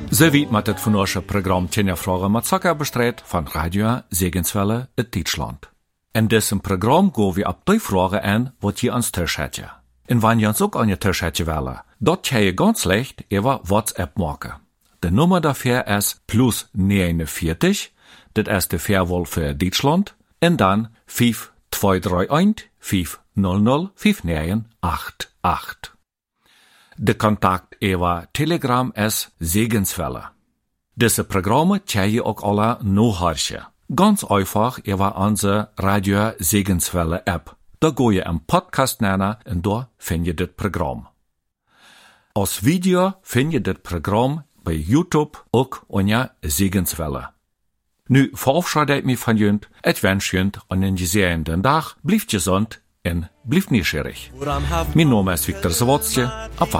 Zo wie met het vandaagse programma Tjenja Vragen met Zakker bestreed van Radio Segenswelle in Deutschland. In diesem Programm gaan we op die vragen aan wat je ons thuis hebt. En wanneer je ons ook aan je thuis hebt willen, dat kan je ganz leicht over WhatsApp maken. De nummer daarvoor is +49, dat is de verwol voor Duitsland, en dan 5231 500 5988. De contact over Telegram is Segenswelle. Deze programma kan je ook alle nachhören. Ganz einfach über onze Radio Segenswelle App. Da ga je een podcast nemen en daar vind je dit programma. Als video vind je dit programma bij YouTube ook onder Segenswelle. Nu verabschiede ik me van jullie. Ik wens jullie een gezegende dag. Blijf gezond en blijf nieuwsgierig. Mijn naam is Victor Zawodski.